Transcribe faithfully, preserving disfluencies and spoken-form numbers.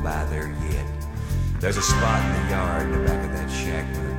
by there yet. There's a spot in the yard in the back of that shack where